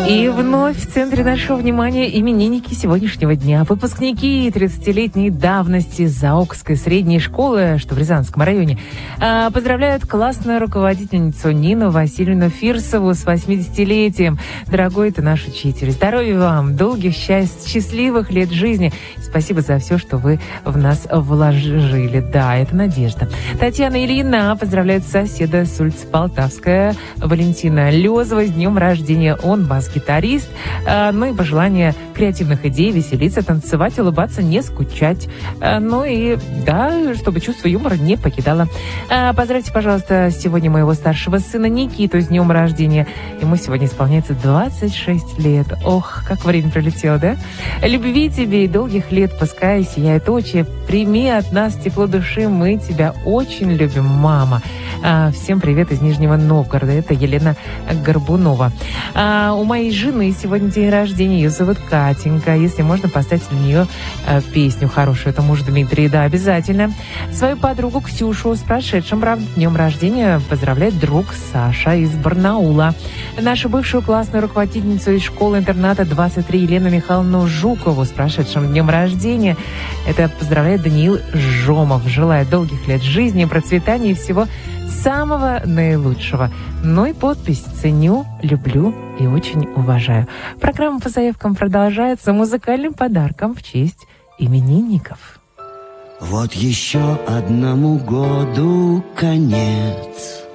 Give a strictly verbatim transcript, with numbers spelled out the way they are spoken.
И вновь в центре нашего внимания именинники сегодняшнего дня. Выпускники тридцатилетней давности Заокской средней школы, что в Рязанском районе, поздравляют классную руководительницу Нину Васильевну Фирсову с восьмидесятилетием. Дорогой ты наш учитель, здоровья вам, долгих, счасть, счастливых лет жизни. Спасибо за все, что вы в нас вложили. Да, это Надежда. Татьяна Ильина поздравляет соседа с улицы Полтавская Валентина Лезова с днем рождения. Он бас-гитарист. Ну и пожелание креативных идей, веселиться, танцевать, улыбаться, не скучать. Ну и, да, чтобы чувство юмора не покидало. Поздравьте, пожалуйста, сегодня моего старшего сына Никиту с днем рождения. Ему сегодня исполняется двадцать шесть лет. Ох, как время пролетело, да? Любви тебе и долгих лет, пускай сияет очи. Прими от нас тепло души, мы тебя очень любим, мама. Всем привет из Нижнего Новгорода. Это Елена Горбунова. А у моей жены сегодня день рождения, ее зовут Катенька. Если можно, поставить для нее а, песню хорошую. Это муж Дмитрий, да, обязательно. Свою подругу Ксюшу с прошедшим, правда, днем рождения поздравляет друг Саша из Барнаула. Нашу бывшую классную руководительницу из школы-интерната двадцать три Елену Михайловну Жукову с прошедшим днем рождения. Это поздравляет Даниил Жомов. Желает долгих лет жизни, процветания и всего самого наилучшего. Ну и подпись: ценю, люблю и очень уважаю. Программа по заявкам продолжается музыкальным подарком в честь именинников. Вот еще одному году конец.